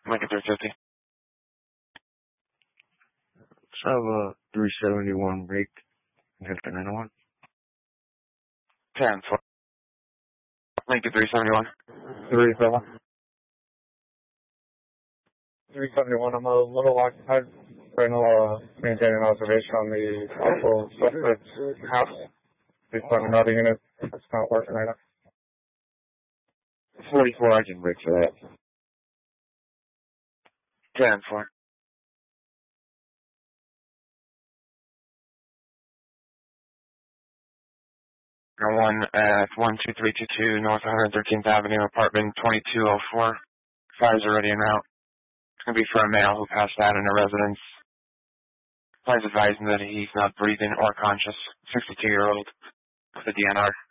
Lincoln 350. So I have a 371 rake and hit the 901. 10 4. Lincoln 371. 37. 371, I'm a little occupied right now, maintaining observation on the actual suspect's house. Please let me know the unit if it's not working right now. 44, I can break for that. 10 4. One at 12322 North 113th Avenue, apartment 2204. Fires already en route. It's going to be for a male who passed out in a residence. Please advising that he's not breathing or conscious. 62-year-old with a DNR.